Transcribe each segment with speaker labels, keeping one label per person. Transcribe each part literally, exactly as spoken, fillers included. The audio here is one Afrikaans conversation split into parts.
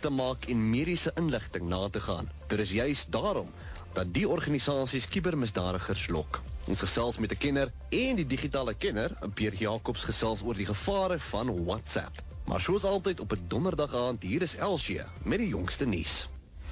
Speaker 1: te maak en mediese inligting na te gaan. Dit is juist daarom dat die organisasies kubermisdadigers lok. Ons gesels met 'n kenner en die digitale kenner, Pierre Jacobs, gesels oor die gevare van WhatsApp. Maar soos altyd op 'n donderdag aand, hier is Elsje met die jongste nuus.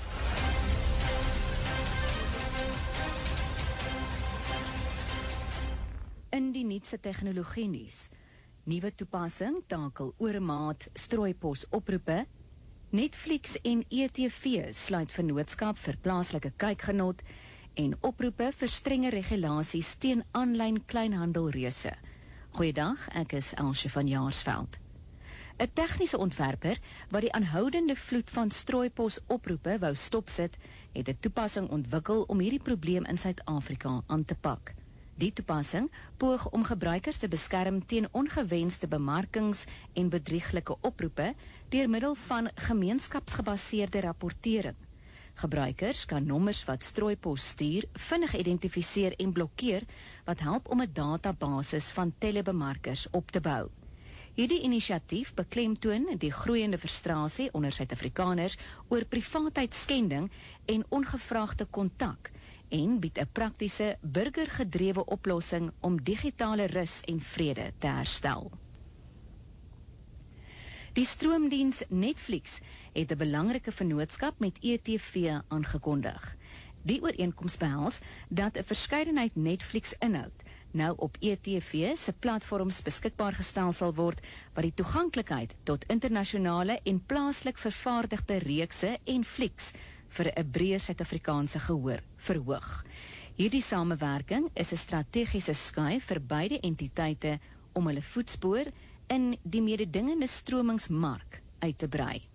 Speaker 2: In die nuutste tegnologie nuus. Nuwe toepassing takel oormaat strooipos oproepe. Netflix en E T V sluit vennootskap vir plaaslike kykgenot en oproepe vir strenge regulasies teen aanlyn kleinhandelreuse. Goeiedag, ek is Elsje van Jaarsveld. 'n Tegniese ontwerper wat die aanhoudende vloed van strooipos oproepe wou stopsit, het 'n toepassing ontwikkel om hierdie probleem in Suid-Afrika aan te pak. Die toepassing poog om gebruikers te beskerm teen ongewenste bemarkings en bedrieglike oproepe deur middel van gemeenskapsgebaseerde rapportering. Gebruikers kan nommers wat strooipos stuur vinnig identifiseer en blokkeer, wat help om 'n databasis van telebemarkers op te bou. Hierdie inisiatief beklemtoon die groeiende frustrasie onder Suid-Afrikaners oor privaatheidsskending en ongevraagde kontak en bied 'n praktiese, burgergedrewe oplossing om digitale rus en vrede te herstel. Die stroomdiens Netflix het 'n belangrike vennootskap met E T V aangekondig. Die ooreenkoms behels dat 'n verskeidenheid Netflix-inhoud nou op E T V se platforms beskikbaar gestel sal word, wat die toeganklikheid tot internasionale en plaaslik vervaardigde reekse en flieks vir 'n breër Suid-Afrikaanse gehoor verhoog. Hierdie samewerking is 'n strategiese skuif vir beide entiteite om hulle voetspoor in die mededingende stromingsmark uit te brei.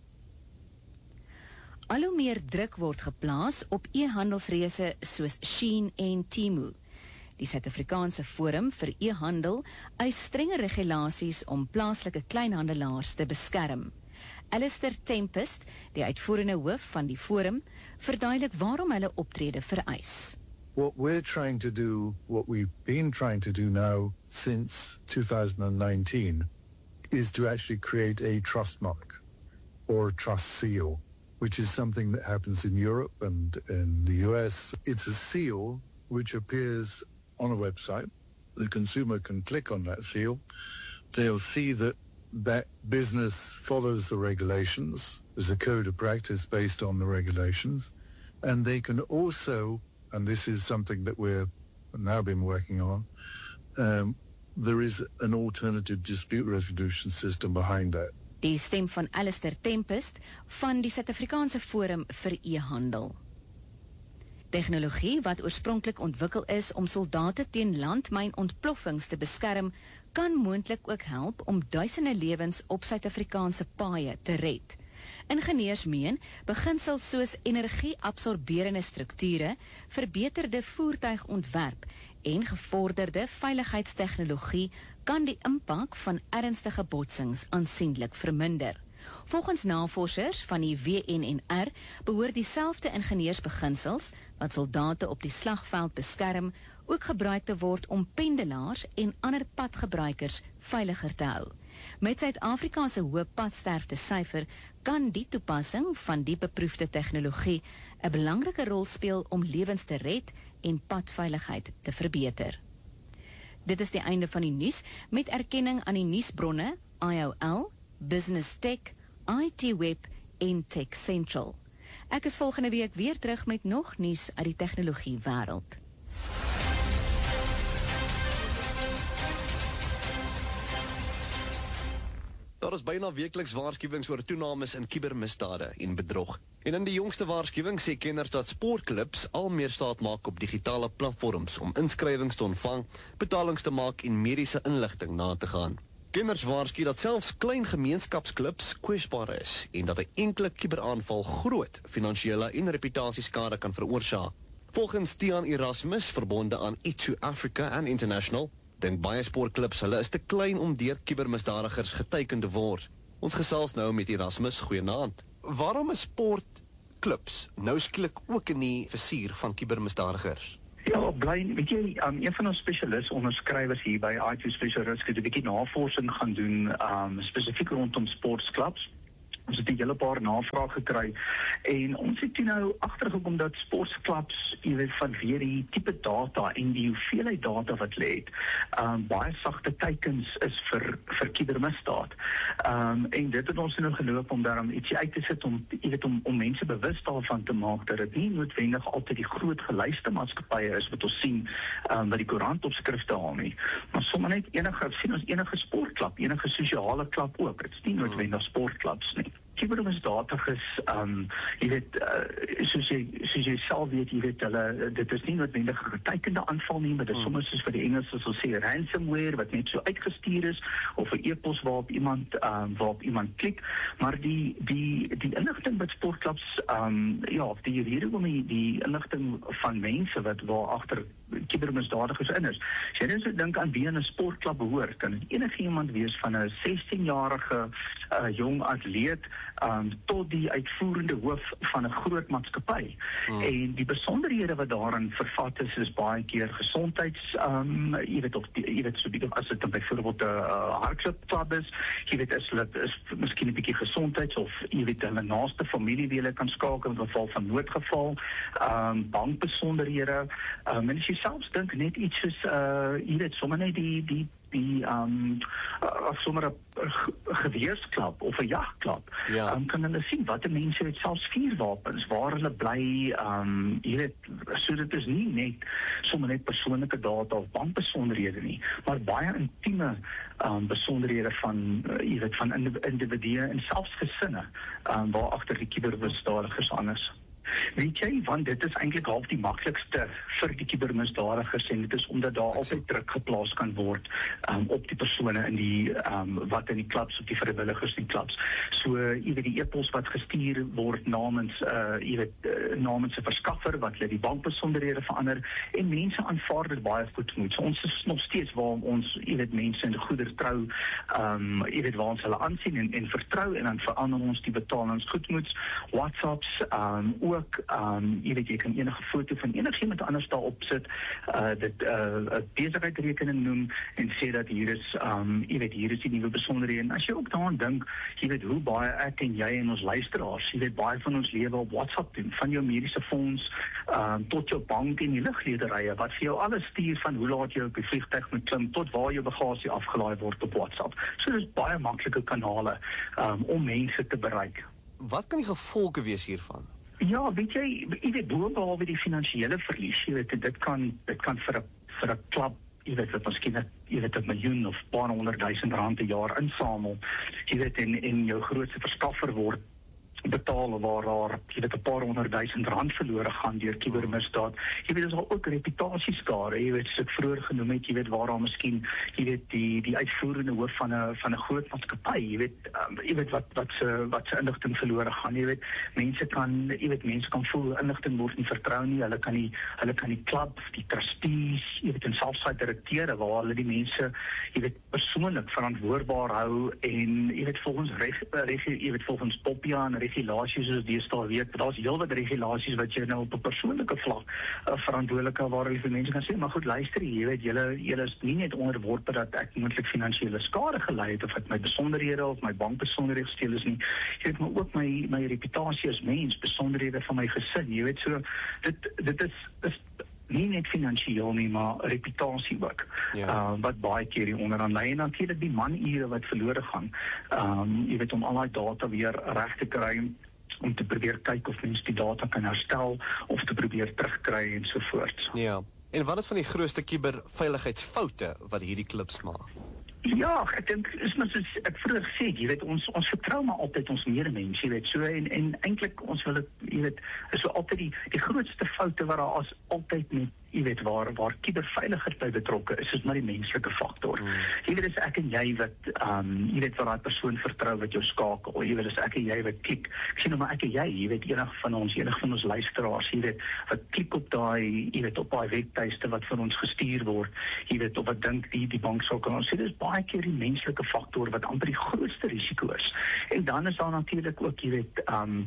Speaker 2: Al hoe meer druk word geplaas op e-handelsreëse soos Shein en Temu. Die Suid-Afrikaanse Forum vir E-handel eis strenge regulasies om plaaslike kleinhandelaars te beskerm. Alistair Tempest, die uitvoerende hoof van die forum, verduidelik waarom hulle optrede vereis.
Speaker 3: What we're trying to do, what we've been trying to do now since two thousand nineteen, is to actually create a trust mark or a trust seal, which is something that happens in Europe and in the U S. It's a seal which appears on a website. The consumer can click on that seal. They'll see that that business follows the regulations. There's a code of practice based on the regulations. And they can also, and this is something that we're now been working on, um, there is an alternative dispute resolution system behind that.
Speaker 2: Die stem van Alistair Tempest van die Suid-Afrikaanse Forum vir E-handel. Tegnologie wat oorspronklik ontwikkel is om soldate teen landmynontploffings te beskerm, kan moontlik ook help om duisende lewens op Suid-Afrikaanse paaie te red. Ingenieurs meen, beginsels soos energie-absorberende strukture, verbeterde voertuigontwerp en gevorderde veiligheidstegnologie kan die impak van ernstige botsings aansienlik verminder. Volgens navorsers van die W N N R behoort dieselfde ingenieursbeginsels wat soldate op die slagveld beskerm, ook gebruik te word om pendelaars en ander padgebruikers veiliger te hou. Met Suid-Afrika se hoë padsterfte syfer kan die toepassing van die beproefde tegnologie 'n belangrike rol speel om lewens te red en padveiligheid te verbeter. Dit is die einde van die nuus met erkenning aan die nuusbronne I O L, Business Tech, I T Web en Tech Central. Ek is volgende week weer terug met nog nuus uit die tegnologie wêreld.
Speaker 1: Daar is byna weekliks waarskuwings oor toenames in kubermisdade en bedrog. En in die jongste waarskuwing sê kenners dat sportklubs al meer staat maak op digitale platforms om inskrywings te ontvang, betalings te maak en mediese inligting na te gaan. Kenners waarsku dat selfs klein gemeenskapsklubs kwesbaar is en dat 'n enkele kuberaanval groot finansiële en reputasieskade kan veroorsaak. Volgens Tiaan Erasmus, verbonde aan I T S O Africa and International, dink baie sportklubs hulle is te klein om deur kubermisdadigers geteiken te word. Ons gesels nou met Erasmus, goeienaand. Waarom is sportklubs nou skielik ook in die vizier van kubermisdadigers?
Speaker 4: Ja, bly, weet jy, um, een van ons spesialis onderskrywers hier by I T Special Risk het 'n bietjie navorsing gaan doen, um, spesifiek rondom sportsklubs. Ons het 'n hele paar navrae gekry en ons het toe nou agtergekom dat sportklubs, jy weet, vanweer die tipe data en die hoeveelheid data wat hulle het, um, baie sagte teikens is vir vir kibermisdaad. Um, en dit het ons nou geloop om daarom ietsie uit te sit om jy weet om om mense bewus daarvan te maak dat dit nie noodwendig altyd die groot geluiste maatskappye is wat ons sien um, wat die koerantopskrifte haal nie, maar sommer net enige sien ons enige sportklub, enige sosiale klub ook. Dit is nie noodwendig sportklubs nie. Kibermisdadig is, um, jy weet, uh, soos, jy, soos jy self weet, jy weet, hulle, dit is nie noodwendig 'n getekende aanval nie, maar dit is mm. soms soos vir die Engels sal sê ransomware, wat net so uitgestuur is, of 'n e-pos waarop iemand, um, waarop iemand klik, maar die, die, die inligting met sportklubs, um, ja, die rede om die, die inligting van mense wat waar agter kibermisdadigers in is. As jy net so dink aan wie in 'n sportklub behoort, kan dit enige iemand wees van 'n sestien-jarige uh, jong atleet um, tot die uitvoerende hoof van 'n groot maatskappy. Hmm. En die besonderhede wat daarin vervat is, is baie keer gesondheids, um, jy weet, of die, jy weet, so die, as dit dan byvoorbeeld 'n uh, hardloopklub is, jy weet, is dit is miskien 'n bietjie gesondheids, of jy weet, hulle naaste familie wie hulle kan skakel in geval van noodgeval, um, bankbesonderhede, um, en as jy selfs dink net iets soos, uh, jy weet, sommer net die, die, die, um, uh, sommer 'n geweersklub of 'n jagklub, ja. um, kan hulle sien wat die mense het, selfs vuurwapens, waar hulle bly, um, jy weet, so dit is nie net, sommer net persoonlike data of bankbesonderhede nie, maar baie intieme um, besonderhede van, uh, jy weet, van individue en selfs gesinne, um, waar agter die kibermisdadigers aan is. Weet jy, want dit is eintlik half die maklikste vir die kibermisdadigers en dit is omdat daar altyd druk geplaas kan word um, op die persone in die um, wat in die klubs, op die vrywilligers in die klubs. So, jy weet, die e-pos wat gestuur word namens uh, jy weet, uh, namens 'n verskaffer wat hulle die bankbesonderhede verander en mense aanvaar dit baie goedmoed. So, ons is nog steeds waar ons, jy weet, mense in goeder trou, um, jy weet, waar ons hulle aansien en, en vertrou en dan verander ons die betalings goedmoeds, WhatsApps, um, ook, um, jy weet, jy kan enige foto van enigiemand anders daarop sit, uh, dit 'n uh, besigheidsrekening noem en sê dat hier is, um, jy weet, hier is die nuwe besonderhede. En as jy ook daaraan dink, jy weet hoe baie ek en jy en ons luisteraars, jy weet, baie van ons lewe op WhatsApp doen, van jou mediese fonds, um, tot jou bank en die luglederye, wat vir jou alles stuur van hoe laat jy op die vliegtuig moet klim, tot waar jou bagasie afgelaai word op WhatsApp. So dis baie maklike kanale um, om mense te bereik.
Speaker 1: Wat kan die gevolge wees hiervan?
Speaker 4: Ja, weet jy, jy weet, boonbehalwe die finansiële verlies, jy weet, dit kan, dit kan vir 'n vir 'n klub, jy weet, wat miskien net, jy weet, 'n miljoen of paar honderdduisend rand 'n jaar insamel, jy weet, en, en jou grootste verskaffer word betaal waar daar, jy weet, 'n paar honderdduisend rand verlore gaan deur kibermisdaad. Jy weet, dis al ook reputasieskade, jy weet, soos ek vroeër genoem het, jy weet, waar daar miskien, jy weet, die die uitvoerende hoof van 'n van 'n groot maatskappy, jy weet, um, jy weet wat wat se wat se inligting verlore gaan, jy weet, mense kan, jy weet, mense kan voel inligting word nie vertrou nie, hulle kan nie hulle kan die klub, die trustees, jy weet, en selfs daai direkteure waar hulle die mense, jy weet, persoonlik verantwoordbaar hou en jy weet, volgens reg, reg jy weet, volgens Popia en regulasies soos deesdae weet, daar's heelwat regulasies wat jy nou op 'n persoonlike vlak uh, verantwoordelike waar jy vir mense kan sê, maar goed, luister, jy weet, julle julle is nie net onderworpe dat ek moontlik finansiële skade gelei het of ek my besonderhede of my bankbesonderhede gesteel is nie. Jy weet, maar ook my my reputasie as mens, besonderhede van my gesin, jy weet, so dit dit is is nie net finansiëel nie, maar reputasie ook, ja. uh, wat baie keer hier onderaan lê, en natuurlik die manure wat verlore gaan, um, jy weet, om al die data weer reg te kry, om te probeer kyk of mens die data kan herstel, of te probeer terugkry en so voort.
Speaker 1: Ja, en wat is van die grootste kiberveiligheidsfoute wat hierdie klubs maak?
Speaker 4: Ja, ek dink, is maar soos ek vroeër gesê, jy weet, ons ons vertrou maar altyd ons medemens, jy weet, so, en, en eintlik ons wil dit, jy weet, is so altyd die, die grootste foute wat daar as altyd met, jy weet, waar, waar kiberveiligheid by betrokke is, is maar die menslike faktor. Hmm. Jy weet, is ek en jy wat, um, jy weet, wat daai persoon vertrou wat jou skakel, jy weet, is ek en jy wat klik, ek sê nou maar ek en jy, jy weet, enig van ons, enig van ons luisteraars, jy weet, wat klik op daai, jy weet, op daai webtuiste wat vir ons gestuur word, jy weet, of wat dink die, die bank sal kan ons sê, dis baie keer die menslike faktor wat amper die grootste risiko is. En dan is daar natuurlik ook, jy weet, um,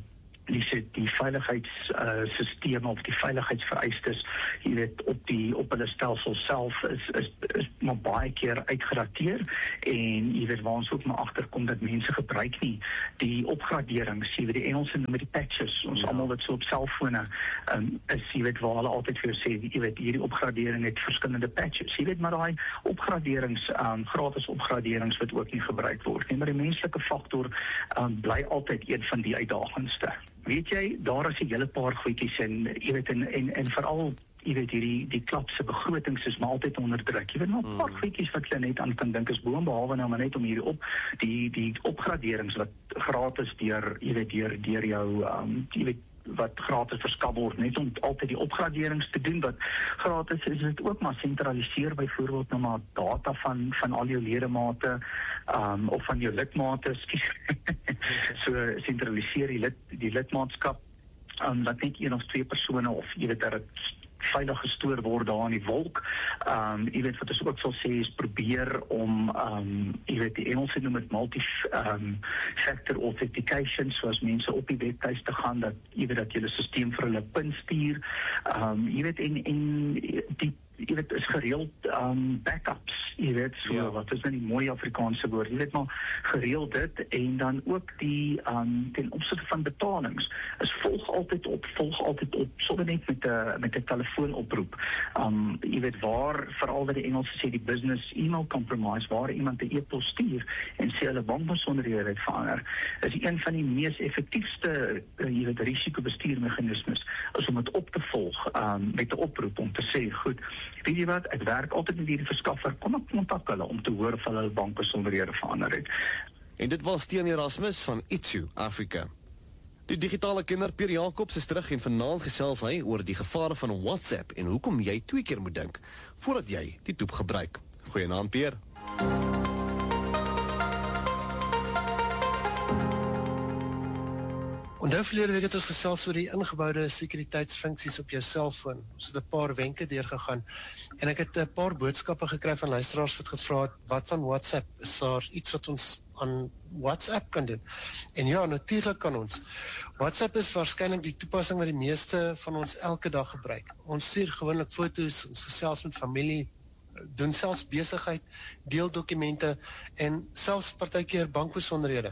Speaker 4: die die veiligheidsstelsels uh, of die veiligheidsvereistes, jy weet, op die op hulle stelsel self is is is maar baie keer uitgerateer en jy weet waar ons ook maar agterkom dat mense gebruik nie die opgraderings, jy weet die Engelse noem die patches, ons ja. almal wat so op selfone um, is, jy weet waar hulle altyd vir jou sê, jy weet hierdie opgradering het verskillende patches, jy weet maar daai opgraderings, um, gratis opgraderings wat ook nie gebruik word nie, maar die menslike faktor um, bly altyd een van die uitdagendste. Weet jy, daar is 'n hele paar goedjies en jy weet en en, en veral jy weet hierdie die klap se begrotings is maar altyd onder druk. Jy weet maar 'n paar mm. goedjies wat jy net aan kan dink is boonbehalwe nou maar net om hierdie op die die opgraderings wat gratis deur jy weet deur deur jou um, jy weet wat gratis verskaf word, net om altyd die opgraderings te doen, wat gratis is, is dit ook maar sentraliseer byvoorbeeld nou maar data van van al jou ledemate, um, of van jou lidmate, so sentraliseer die, lid, die lidmaatskap, um, dat net een of twee persone, of jy weet dat het veilig gestoor word daar in die wolk. Um, jy weet wat ons ook sal sê is probeer om, um, jy weet die Engelse noem het multi-factor um, authentication, soos mense op die webtuiste gaan, dat jy weet dat jy die systeem vir hulle pin stuur. Um, jy weet en, en die jy weet, is gereeld um, backups, jy weet, so, ja. wat is nou die mooie Afrikaanse woord, jy weet maar, gereeld dit, en dan ook die, um, ten opsigte van betalings, is volg altyd op, volg altyd op, sonder net met die, met die telefoonoproep, um, jy weet, waar, veral wat die Engelse sê, die business email compromise, waar iemand die e-pos stuur, en sê hulle bankbesonderhede verander, is een van die mees effectiefste, uh, jy weet, risikobestuurmechanismes, is om het op te volg, um, met die oproep, om te sê, goed, weet jy wat, ek werk altyd met hierdie verskaffer, kom ek kontak hulle om te hoor of hulle bankbesonderhede verander het.
Speaker 1: En dit was Stean Erasmus van Itsu Afrika. Die digitale kenner Pierre Jacobs is terug en vanaand gesels hy oor die gevare van WhatsApp en hoekom jy twee keer moet dink voordat jy die toep gebruik. Goeienaand Pierre.
Speaker 5: Onthou verlede week het ons gesels oor die ingebouwde sekuriteitsfunksies op jou selfoon. Ons het 'n paar wenke deurgegaan en ek het 'n paar boodskappe gekry van luisteraars wat gevra het, wat van WhatsApp? Is daar iets wat ons aan WhatsApp kan doen? En ja, natuurlik kan ons. WhatsApp is waarskynlik die toepassing wat die meeste van ons elke dag gebruik. Ons stuur gewoonlik foto's, ons gesels met familie, doen selfs besigheid, deel dokumente en selfs partykeer bankbesonderhede.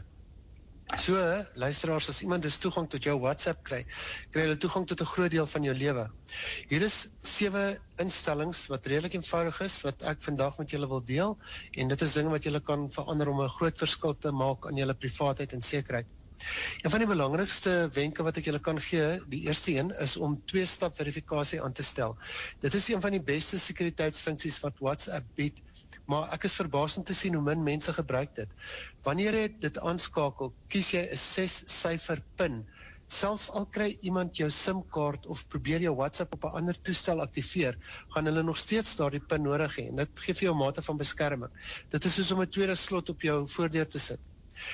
Speaker 5: So, luisteraars, as iemand dus toegang tot jou WhatsApp kry, kry hulle toegang tot 'n groot deel van jou lewe. Hier is sewe instellings wat redelik eenvoudig is, wat ek vandag met julle wil deel, en dit is dinge wat julle kan verander om 'n groot verskil te maak aan julle privaatheid en sekerheid. Een van die belangrikste wenke wat ek julle kan gee, die eerste een, is om twee-stap verifikasie aan te stel. Dit is een van die beste sekuriteitsfunksies wat WhatsApp bied, maar ek is verbaas om te sien hoe min mense gebruik dit. Wanneer jy dit aanskakel, kies jy 'n ses-syfer pin. Selfs al kry iemand jou SIM-kaart of probeer jou WhatsApp op 'n ander toestel aktiveer, gaan hulle nog steeds daardie pin nodig hê, en dit gee vir jou mate van beskerming. Dit is soos om 'n tweede slot op jou voordeur te sit.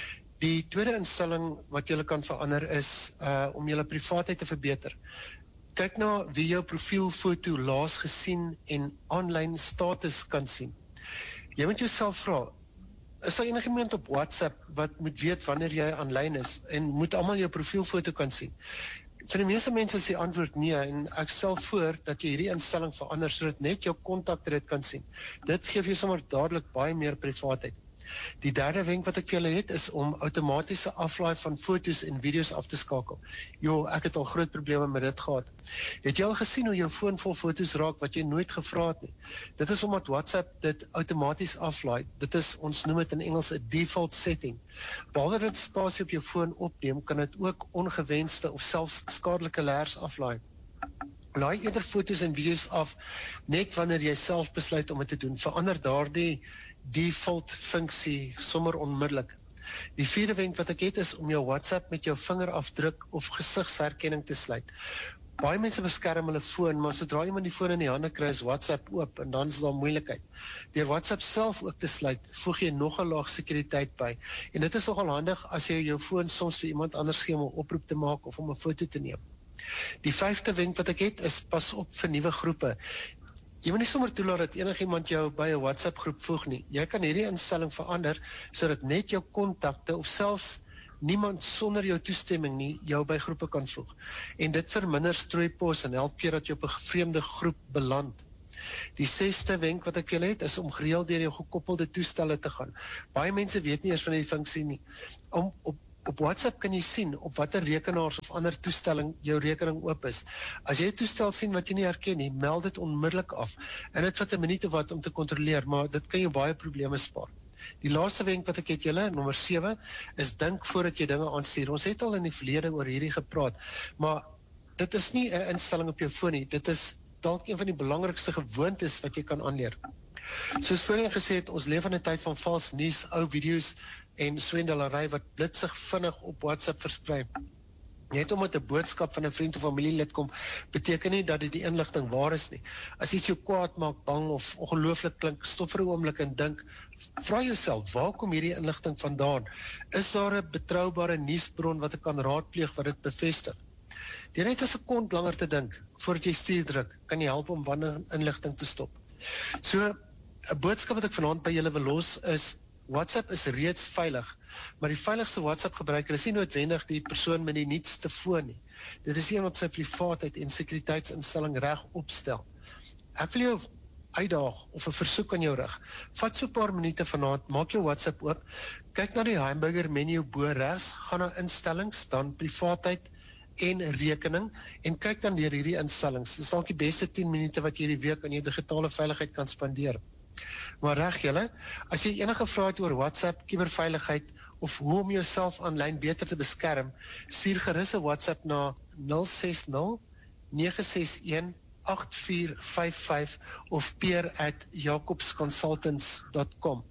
Speaker 5: Die tweede instelling wat jy kan verander is uh, om jou privaatheid te verbeter. Kyk na wie jou profielfoto laas gesien en online status kan sien. Jy moet jouself vra, is daar enigiemand op WhatsApp wat moet weet wanneer jy aanlyn is en moet almal jou profielfoto kan sien? Vir die meeste mense is die antwoord nee, en ek stel voor dat jy hierdie instelling verander sodat net jou kontakte dit kan sien. Dit gee vir jou sommer dadelik baie meer privaatheid. Die derde wenk wat ek vir julle het is om outomatiese aflaai van foto's en video's af te skakel. Jo, ek het al groot probleme met dit gehad. Het jy al gesien hoe jou foon vol foto's raak wat jy nooit gevra het nie? Dit is omdat WhatsApp dit outomaties aflaai. Dit is, ons noem dit in Engels 'n default setting. Behalwe dat spasie op jou foon opneem, kan dit ook ongewenste of selfs skadelike leers aflaai. Laai eerder foto's en video's af net wanneer jy self besluit om dit te doen. Verander daardie default funksie sommer onmiddellik. Die vierde wenk wat ek het is om jou WhatsApp met jou vingerafdruk of gesigsherkenning te sluit. Baie mense beskerm hulle foon, maar sodra iemand die foon in die hande kry, is WhatsApp oop en dan is daar moeilikheid. Deur WhatsApp self ook te sluit, voeg jy nog 'n laag sekuriteit by. En dit is nogal handig as jy jou foon soms vir iemand anders gee om 'n oproep te maak of om 'n foto te neem. Die vyfde wenk wat ek het is pas op vir nuwe groepe. Jy moet nie sommer toelaat dat enigiemand jou by 'n WhatsApp groep voeg nie. Jy kan hierdie instelling verander sodat net jou kontakte of selfs niemand sonder jou toestemming nie jou by groepe kan voeg. En dit verminder strooipos en help keer dat jy op 'n vreemde groep beland. Die sesde wenk wat ek vir julle het, is om gereeld deur jou gekoppelde toestelle te gaan. Baie mense weet nie eers van die funksie nie. Om, op, op WhatsApp kan jy sien op watter rekenaars of ander toestelling jou rekening oop is. As jy 'n toestel sien wat jy nie herken nie, meld dit onmiddellik af. En dit vat 'n minuut of wat om te kontroleer, maar dit kan jou baie probleme spaar. Die laaste wenk wat ek het julle, nommer sewe, is dink voordat jy dinge aanstuur. Ons het al in die verlede oor hierdie gepraat, maar dit is nie 'n instelling op jou foon nie. Dit is dalk een van die belangrikste gewoontes wat jy kan aanleer. Soos voorheen gesê het, ons leef in 'n tyd van vals nuus, ou video's en swendelery wat blitsig vinnig op WhatsApp versprei. Net omdat 'n boodskap van 'n vriend of familielid kom, beteken nie dat dit die inligting waar is nie. As iets jou kwaad maak, bang of ongelooflik klink, stop vir 'n oomblik en dink, vra jouself, waar kom hierdie inligting vandaan? Is daar 'n betroubare nuusbron wat ek kan raadpleeg wat dit bevestig? Deur net 'n sekond langer te dink voordat jy stuur druk, kan jy help om wanneer inligting te stop. So, 'n boodskap wat ek vanaand by julle wil los is, WhatsApp is reeds veilig, maar die veiligste WhatsApp gebruiker is nie noodwendig die persoon met die nuutste foon nie. Dit is een wat sy privaatheid en sekuriteitsinstelling reg opstel. Ek wil jou uitdaag of 'n versoek aan jou rig. Vat so 'n paar minute vanaand, maak jou WhatsApp oop, kyk na die hamburger menu bo regs, gaan na instellings, dan privaatheid en rekening en kyk dan deur hierdie instellings. Dis dalk die beste tien minute wat jy hierdie week aan jou digitale veiligheid kan spandeer. Maar reg julle, as jy enige vrae het oor WhatsApp, kuberveiligheid of hoe om jouself aanlyn beter te beskerm, stuur gerus 'n WhatsApp na nul ses nul nege ses een agt vier vyf vyf of peer at jacobsconsultants dot com.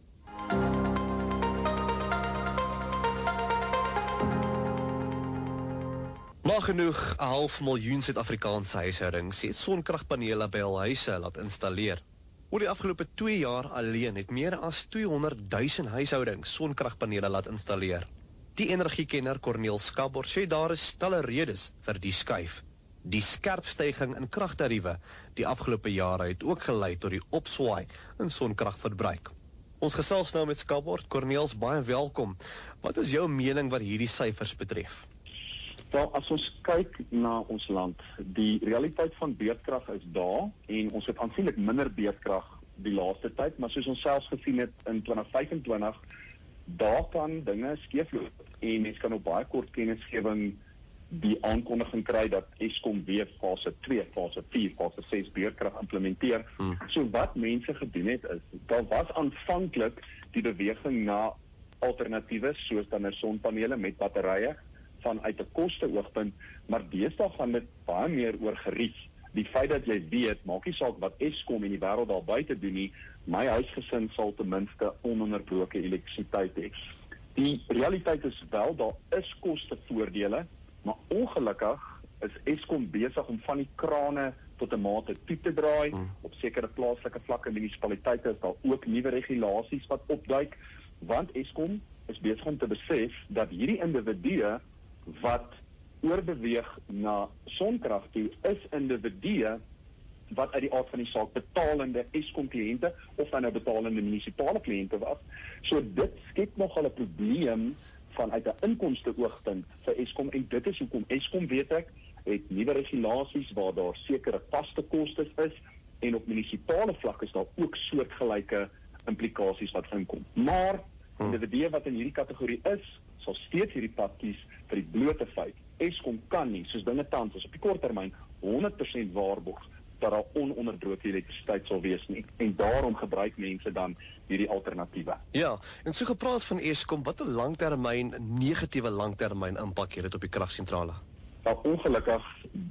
Speaker 1: Nagenoeg 'n half miljoen Suid-Afrikaanse huishoudings het sonkragpanele by hul huise laat installeer. Oor die afgelope twee jaar alleen het meer as tweehonderd duisend huishoudings sonkragpanele laat installeer. Die energiekenner Corneel Skabor sê daar is talle redes vir die skuif. Die skerp stygings in kragtariewe die afgelope jare het ook gelei tot die opswaai in sonkragverbruik. Ons gesels nou met Skabor. Corneels, baie welkom. Wat is jou mening wat hierdie syfers betref?
Speaker 6: Wel, as ons kyk na ons land, die realiteit van beurtkrag is daar en ons het aansienlik minder beurtkrag die laaste tyd, maar soos ons selfs gesien het in twintig vyf en twintig, daar kan dinge skeefloop en mens kan op baie kort kennisgewing die aankondiging kry dat Eskom weer fase twee, fase vier, fase ses beurtkrag implementeer. Hmm. So wat mense gedoen het is, daar was aanvanklik die beweging na alternatiewe soos dan 'n sonpanele met batterye vanuit 'n koste-oogpunt, maar deesdae gaan dit baie meer oor gerief. Die feit dat jy weet, maak nie saak wat Eskom en die wêreld daar buite doen nie, my huisgesin sal ten minste ononderbroke elektrisiteit hê. Die realiteit is wel, daar is kostevoordele, maar ongelukkig is Eskom besig om van die krane tot 'n mate toe te draai. Hmm. Op sekere plaaslike vlakke munisipaliteite is daar ook nuwe regulasies wat opduik, want Eskom is besig om te besef dat hierdie individue wat oorbeweeg na sonkrag toe, is individue wat uit die aard van die saak betalende Eskom-kliënte of dan nou betalende munisipale kliënte was. So dit skep nogal 'n probleem vanuit 'n inkomste-oogpunt vir Eskom, en dit is hoekom Eskom, weet ek, het nuwe regulasies waar daar sekere vaste kostes is, en op munisipale vlak is daar ook soortgelyke implikasies wat inkom. Maar individue wat in hierdie kategorie is, sal steeds hierdie pad kies vir die blote feit. Eskom kan nie, soos dinge tans is, op die kort termyn honderd persent waarborg dat daar ononderdroogde elektrisiteit sal wees nie. En daarom gebruik mense dan hierdie alternatiewe.
Speaker 1: Ja, en so gepraat van Eskom, wat 'n langtermyn, negatiewe langtermyn impak het dit op die kragsentrale?
Speaker 6: Nou, ongelukkig,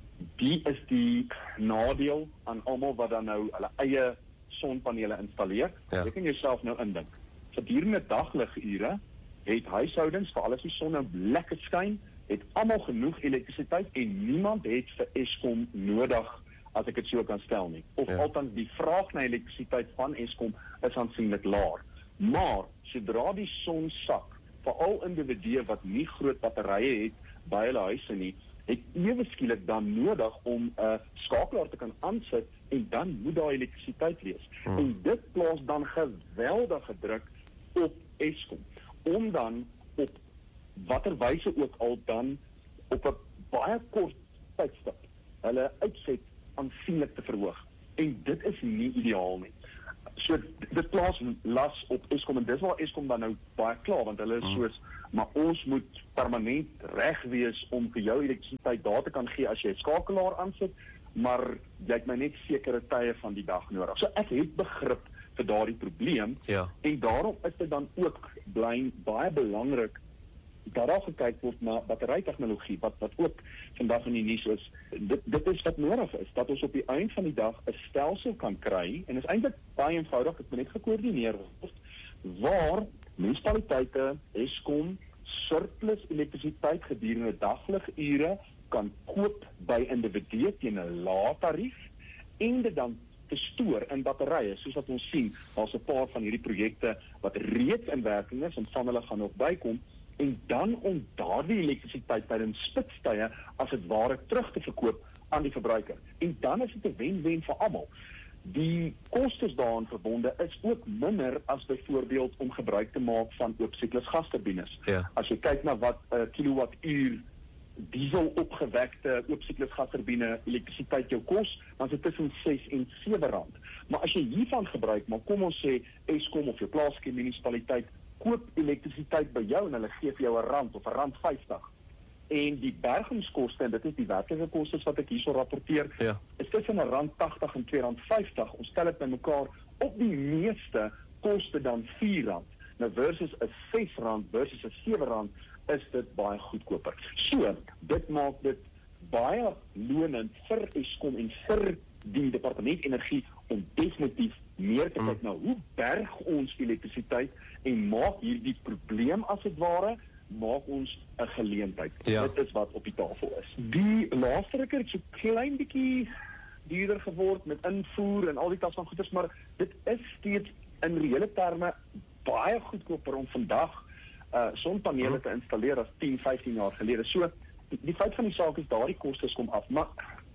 Speaker 6: die is die nadeel aan almal wat dan nou hulle eie sonpanele installeer. Ja. Jy kan jouself nou indink. Gedurende dagligure het huishoudings, veral as die son nou lekker skyn, het almal genoeg elektrisiteit en niemand het vir Eskom nodig, as ek dit so kan stel nie. Of ja. Althans, die vraag na elektrisiteit van Eskom is aansienlik laer. Maar, sodra die son sak, veral individue wat nie groot batterye het by hulle huise nie, het ewe skielik dan nodig om 'n uh, skakelaar te kan aansit en dan moet daar elektrisiteit wees. Hmm. En dit plaas dan geweldige druk op Eskom, om dan op waterwyse ook al dan op 'n baie kort tydstip hulle uitset aansienlik te verhoog. En dit is nie ideaal nie. So dit plaas las op Eskom en dis waar Eskom dan nou baie klaar, want hulle is soos, maar ons moet permanent reg wees om vir jou elektrisiteit daar te kan gee as jy 'n skakelaar aansit, maar jy het my net sekere tye van die dag nodig. So ek het begrip vir daardie probleem,
Speaker 1: Ja.
Speaker 6: en daarom is dit dan ook bly, baie belangrik dat daar gekyk word na batterytegnologie, wat wat ook vandag in die nuus is. Dit dit is wat nodig is, dat ons op die eind van die dag 'n stelsel kan kry, en is eintlik baie eenvoudig, dit moet net gekoördineer word, waar munisipaliteite, Eskom, surplus elektrisiteit gedurende dagligure kan koop by individue teen 'n lae tarief, en dit dan te stoor in batterye, soos wat ons sien, daar's 'n paar van hierdie projekte wat reeds in werking is, en van hulle gaan nog bykom, en dan om daardie elektrisiteit tydens spitstye as dit ware terug te verkoop aan die verbruiker. En dan is dit 'n wen-wen vir almal. Die kostes daaraan verbonde is ook minder as byvoorbeeld om gebruik te maak van oop siklus gasturbines.
Speaker 1: Ja.
Speaker 6: As jy kyk na wat 'n uh, kilowattuur diesel opgewekte oop siklus gasturbine elektrisiteit jou kos, dan is dit tussen ses en sewe rand. Maar as jy hiervan gebruik maak, kom ons sê Eskom of jou plaaslike munisipaliteit koop elektrisiteit by jou en hulle gee vir jou 'n rand of 'n rand vyftig. En die bergingskoste, en dit is die werklike kostes wat ek hierso rapporteer,
Speaker 1: Ja.
Speaker 6: is tussen 'n rand tagtig en twee rand vyftig. Ons stel dit bymekaar, op die meeste koste dan vier rand. Nou versus 'n ses rand versus 'n sewe rand is dit baie goedkoper. So, dit maak dit baie lonend vir Eskom en vir die departement energie om definitief meer te kyk na hoe berg ons elektrisiteit en maak hierdie probleem as dit ware, maak ons 'n geleentheid.
Speaker 1: Ja.
Speaker 6: Dit is wat op die tafel is. Die laaste ruk het so klein bietjie duurder geword met invoer en al die tas van goederes, maar dit is steeds in reële terme baie goedkoper om vandag uh sonpanele te installeer as tien, vyftien jaar gelede. So die, die feit van die saak is daardie kostes kom af, maar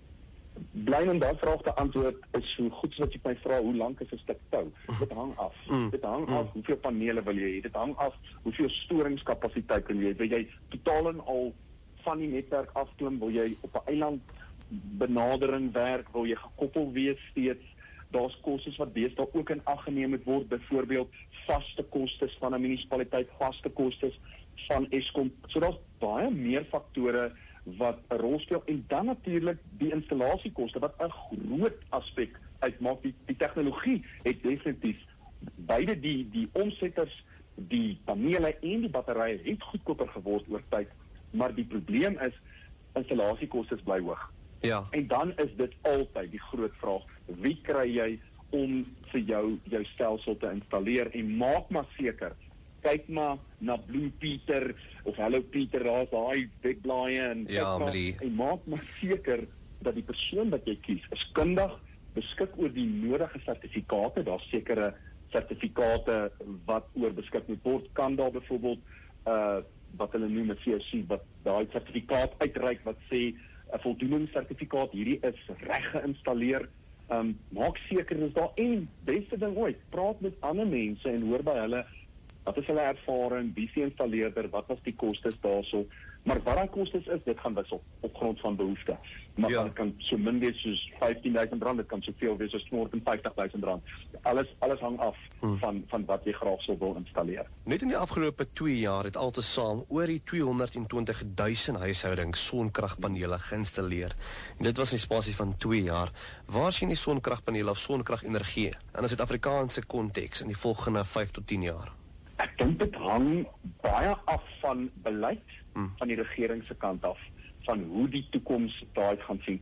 Speaker 6: bly en daai vraag te antwoord is so goed soos wat jy my vra, hoe lank is 'n stuk tou? Dit hang af.
Speaker 1: Mm.
Speaker 6: Dit hang af hoeveel panele wil jy hê. Dit hang af hoeveel storingskapasiteit wil jy hê. Wil jy totaal en al van die netwerk afklim, wil jy op 'n eiland benadering werk, wil jy gekoppel wees steeds? Daar's kostes wat deesdae ook in ag geneem moet word, byvoorbeeld vaste kostes van 'n munisipaliteit, vaste kostes van Eskom. So daar's baie meer faktore wat 'n rol speel, en dan natuurlik die installasiekoste wat 'n groot aspek uitmaak. Die, die tegnologie het definitief beide die die omsetters, die panele en die batterye het goedkoper geword oor tyd, maar die probleem is installasiekoste bly hoog.
Speaker 1: Ja.
Speaker 6: En dan is dit altyd die groot vraag, wie kry jy om vir jou jou stelsel te installeer, en maak maar seker, kyk maar na Blue Peter of Hello Peter, daar's daai big blaaie, en
Speaker 1: Ja,
Speaker 6: kyk maar,
Speaker 1: Marie.
Speaker 6: en maak maar seker dat die persoon wat jy kies is kundig, beskik oor die nodige sertifikate. Daar's sekere sertifikate wat oor beskik moet word. Kan daar byvoorbeeld uh wat hulle noem 'n V O C, wat daai sertifikaat uitreik wat sê 'n voldoeningssertifikaat, hierdie is reg geïnstalleer. Um, maak seker is daar, en beste ding ooit, praat met ander mense en hoor by hulle, wat is hulle ervaring, wie se installeerder, wat was die kostes daarso, maar wat daai kostes is, dit gaan wissel op grond van behoefte. Maar
Speaker 1: Ja.
Speaker 6: dit kan so min wees soos vyftienduisend rand, dit kan soveel wees as tweehonderdvyftigduisend rand. Alles alles hang af
Speaker 1: Hmm.
Speaker 6: van van wat jy graag sou wil installeer.
Speaker 1: Net in die afgelope twee jaar het altesaam oor die tweehonderdtwintigduisend huishoudings sonkragpanele geïnstalleer. En dit was in 'n spasie van twee jaar. Waar sien die sonkragpanele of sonkragenergie in 'n Suid-Afrikaanse konteks in die volgende vyf tot tien jaar?
Speaker 6: Ek dink dit hang baie af van beleid
Speaker 1: Hmm.
Speaker 6: van die regering se kant af, van hoe die toekoms daaruit gaan sien.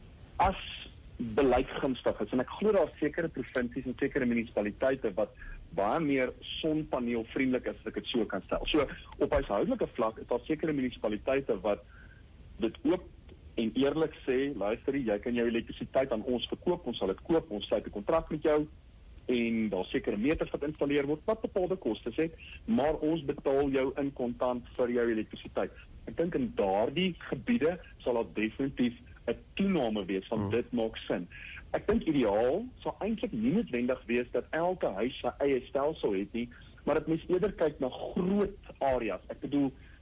Speaker 6: As beleid gunstig is, en ek glo daar sekere provinsies en sekere munisipaliteite wat baie meer sonpaneelvriendelik is, as ek dit so kan stel. So op huishoudelike vlak is daar sekere munisipaliteite wat dit oop en eerlik sê, luister, jy kan jou elektrisiteit aan ons verkoop, ons sal dit koop, ons sluit 'n kontrak met jou, en daar sekere meters wat installeer word wat bepaalde kostes het, maar ons betaal jou in kontant vir jou elektrisiteit. Ek dink in daardie gebiede sal daar definitief 'n toename wees van
Speaker 1: Hmm.
Speaker 6: dit maak sin. Ek dink ideaal sal eintlik nie noodwendig wees dat elke huis sy eie stelsel het nie, maar dat mens eerder kyk na groot areas. Ek bedoel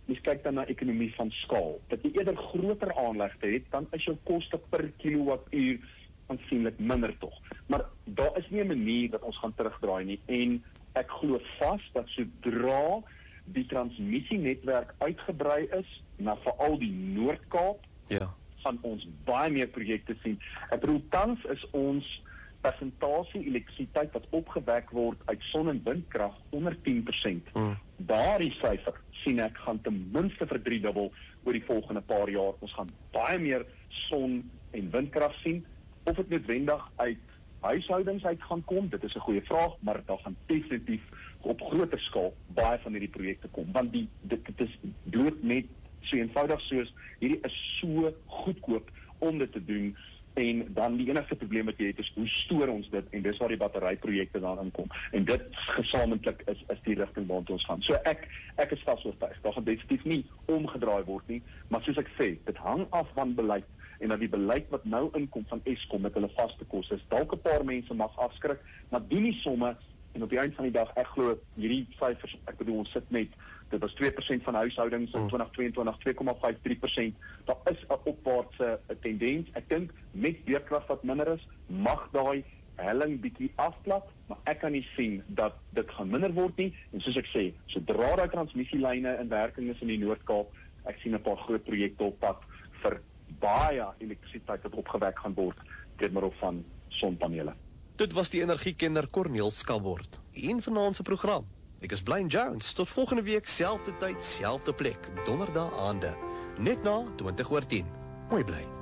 Speaker 6: mens kyk dan na ekonomie van skaal. Dat jy eerder groter aanlegte het, dan is jou koste per kilowattuur aansienlik minder tog. Maar daar is nie 'n manier dat ons gaan terugdraai nie en ek glo vas dat sodra die transmissienetwerk uitgebrei is na veral die Noord-Kaap,
Speaker 1: Ja.
Speaker 6: gaan ons baie meer projekte sien. Ek bedoel, tans is ons persentasie elektrisiteit wat opgewek word uit son- en windkrag onder tien persent.
Speaker 1: Hmm.
Speaker 6: Daardie syfer sien ek gaan ten minste verdriedubbel oor die volgende paar jaar. Ons gaan baie meer son- en windkrag sien. Of dit noodwendig uit huishoudings uit gaan kom, dit is 'n goeie vraag, maar daar gaan definitief op groter skaal baie van hierdie projekte kom, want die dit, dit is bloot net so eenvoudig soos hierdie is so goedkoop om dit te doen, en dan die enigste probleem wat jy het is hoe stoor ons dit, en dis waar die batteryprojekte daarin kom, en dit gesamentlik is is die rigting waartoe ons gaan. So ek ek is vas oortuig, daar gaan definitief nie omgedraai word nie, maar soos ek sê, dit hang af van beleid, en dat die beleid wat nou inkom van Eskom met hulle vaste koste, dalk 'n paar mense mag afskrik, maar doen die somme, en op die eind van die dag, ek glo hierdie syfers, ek bedoel ons sit net, dit was twee persent van huishoudings in twintig tweeëntwintig, twee komma vyf drie persent, daar is 'n opwaartse tendens, ek dink met weerkrag wat minder is, mag daai helling bietjie afplat, maar ek kan nie sien dat dit gaan minder word nie, en soos ek sê, sodra daai transmissielyne in werking is in die Noord-Kaap, ek sien 'n paar groot projekte op pad vir baie elektrisiteit wat opgewek gaan word deur middel van sonpanele.
Speaker 1: Dit was die energiekenner Corneel Skabord. Een vanaand se program. Ek is Blaine Jones. Tot volgende week, selfde tyd, selfde plek, donderdag aande. Net na twintig oor tien. Mooi bly.